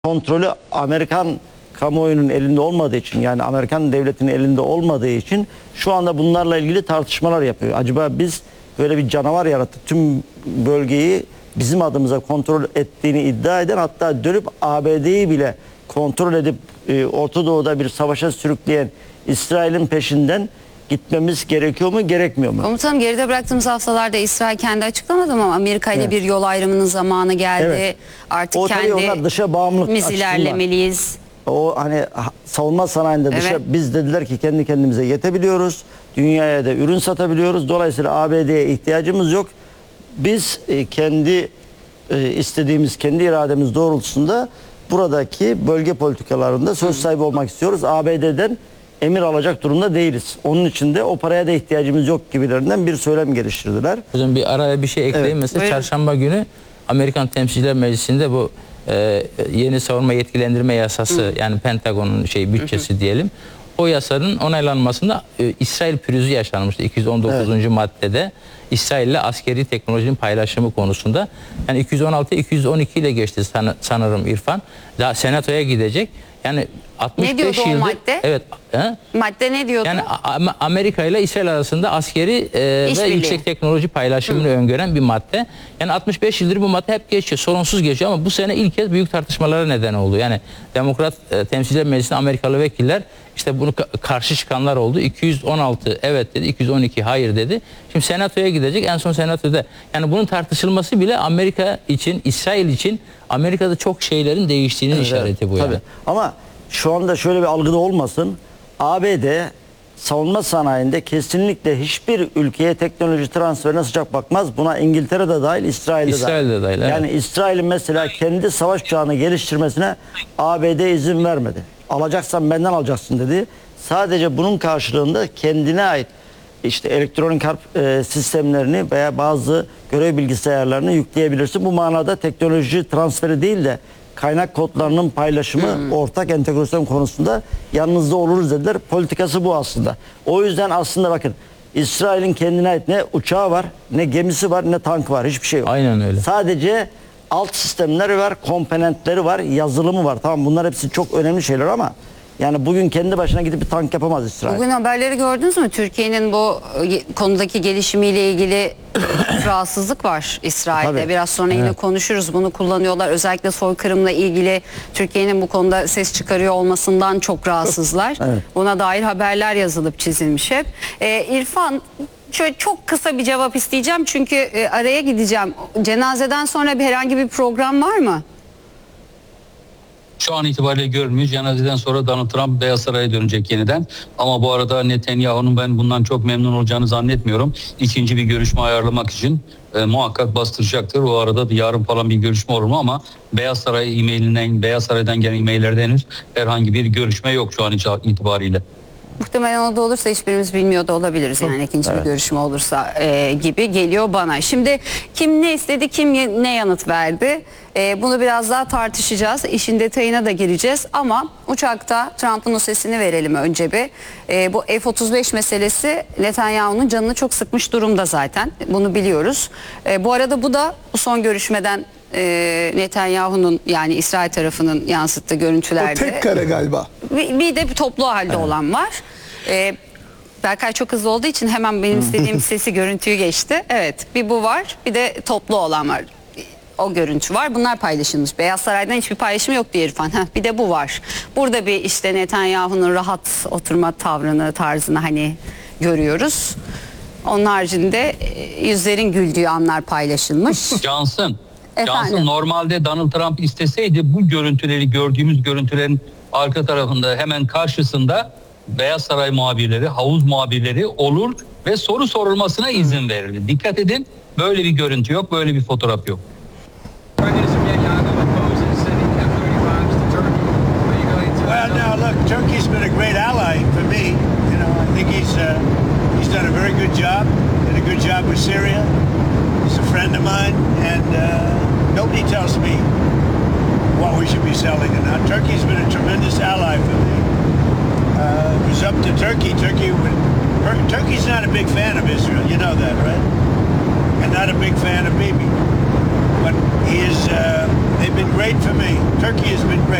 kontrolü Amerikan kamuoyunun elinde olmadığı için, yani Amerikan devletinin elinde olmadığı için şu anda bunlarla ilgili tartışmalar yapıyor. Acaba biz böyle bir canavar yarattık, tüm bölgeyi bizim adımıza kontrol ettiğini iddia eden, hatta dönüp ABD'yi bile kontrol edip Orta Doğu'da bir savaşa sürükleyen İsrail'in peşinden gitmemiz gerekiyor mu, gerekmiyor mu? Komutanım, geride bıraktığımız haftalarda İsrail kendi açıklamadı ama Amerika ile bir yol ayrımının zamanı geldi. Evet. Artık kendi dışa bağımlılık ilerlemeliyiz. O hani savunma sanayinde dışa, biz dediler ki kendi kendimize yetebiliyoruz. Dünyaya da ürün satabiliyoruz. Dolayısıyla ABD'ye ihtiyacımız yok. Biz kendi istediğimiz, kendi irademiz doğrultusunda buradaki bölge politikalarında söz sahibi olmak istiyoruz. ABD'den emir alacak durumda değiliz. Onun için de o paraya da ihtiyacımız yok gibilerinden bir söylem geliştirdiler. Hocam bir araya bir şey ekleyeyim. Evet. Mesela çarşamba günü Amerikan Temsilciler Meclisi'nde bu yeni savunma yetkilendirme yasası, yani Pentagon'un bütçesi diyelim. O yasanın onaylanmasında İsrail pürüzü yaşanmıştı 219. maddede. İsrail ile askeri teknolojinin paylaşımı konusunda. Yani 216-212 ile geçti sanırım İrfan. Daha senatoya gidecek. Yani 65 ne diyordu yıldır, o madde? Evet. Madde ne diyordu? Yani Amerika ile İsrail arasında askeri ve yüksek teknoloji paylaşımını öngören bir madde. Yani 65 yıldır bu madde hep geçiyor, sorunsuz geçiyor ama bu sene ilk kez büyük tartışmalara neden oldu. Yani Demokrat Temsilciler Meclisi'nde Amerikalı vekiller işte bunu karşı çıkanlar oldu. 216 evet dedi, 212 hayır dedi. Şimdi senatoya gidecek. En son senatoda, yani bunun tartışılması bile Amerika için, İsrail için Amerika'da çok şeylerin değiştiğinin işareti bu. Tabii. Yani. Ama şu anda şöyle bir algıda olmasın. ABD savunma sanayinde kesinlikle hiçbir ülkeye teknoloji transferine sıcak bakmaz. Buna İngiltere de dahil, İsrail de dahil. Yani evet. İsrail'in mesela kendi savaş uçağını geliştirmesine ABD izin vermedi. Alacaksan benden alacaksın dedi. Sadece bunun karşılığında kendine ait işte elektronik harp sistemlerini veya bazı görev bilgisayarlarını yükleyebilirsin. Bu manada teknoloji transferi değil de kaynak kodlarının paylaşımı, ortak entegrasyon konusunda yanınızda oluruz dediler. Politikası bu aslında. O yüzden aslında bakın, İsrail'in kendine ait ne uçağı var, ne gemisi var, ne tank var. Hiçbir şey yok. Aynen öyle. Sadece alt sistemleri var, komponentleri var, yazılımı var. Tamam, bunlar hepsi çok önemli şeyler ama yani bugün kendi başına gidip bir tank yapamaz İsrail. Bugün haberleri gördünüz mü? Türkiye'nin bu konudaki gelişimiyle ilgili rahatsızlık var İsrail'de. Tabii. Biraz sonra yine konuşuruz. Bunu kullanıyorlar. Özellikle soykırımla ilgili Türkiye'nin bu konuda ses çıkarıyor olmasından çok rahatsızlar. Buna dair haberler yazılıp çizilmiş hep. İrfan, şöyle çok kısa bir cevap isteyeceğim çünkü araya gideceğim. Cenazeden sonra herhangi bir program var mı? Şu an itibariyle görünmüyor. Cenazeden sonra Donald Trump Beyaz Saray'a dönecek yeniden. Ama bu arada Netanyahu'nun ben bundan çok memnun olacağını zannetmiyorum. İkinci bir görüşme ayarlamak için muhakkak bastıracaktır. O arada yarın falan bir görüşme olur mu, ama Beyaz Saray e-mailinden, Beyaz Saray'dan gelen e-maillerde henüz herhangi bir görüşme yok şu an itibariyle. Muhtemelen o da olursa hiçbirimiz bilmiyor da olabiliriz. Yani ikinci bir görüşme olursa gibi geliyor bana. Şimdi kim ne istedi, kim ne yanıt verdi? Bunu biraz daha tartışacağız. İşin detayına da gireceğiz. Ama uçakta Trump'ın o sesini verelim önce bir. Bu F-35 meselesi Netanyahu'nun canını çok sıkmış durumda zaten. Bunu biliyoruz. Bu arada bu da bu son görüşmeden Netanyahu'nun, yani İsrail tarafının yansıttığı görüntülerde. O tek kare galiba. Bir de bir toplu halde olan var. Berkay çok hızlı olduğu için hemen benim istediğim sesi, görüntüyü geçti. Evet, bir bu var, bir de toplu olan var. O görüntü var. Bunlar paylaşılmış. Beyaz Saray'dan hiçbir paylaşım yok diye İrfan. Bir de bu var. Burada bir işte Netanyahu'nun rahat oturma tarzını hani görüyoruz. Onun haricinde yüzlerin güldüğü anlar paylaşılmış. Johnson normalde Donald Trump isteseydi bu görüntüleri, gördüğümüz görüntülerin arka tarafında hemen karşısında Beyaz Saray muhabirleri, havuz muhabirleri olur ve soru sorulmasına izin verirdi. Dikkat edin, böyle bir görüntü yok, böyle bir fotoğraf yok. Well, now look, Turkey's been a great ally for me. You know, I think he's done a very good job. Did a good job with Syria. He's a friend of mine, and nobody tells me what we should be selling or not. Turkey's been a tremendous ally for me. It was up to Turkey. Turkey's not a big fan of Israel. You know that, right? And not a big fan of Bibi. But he is. They They've been great for me. Turkey has been great.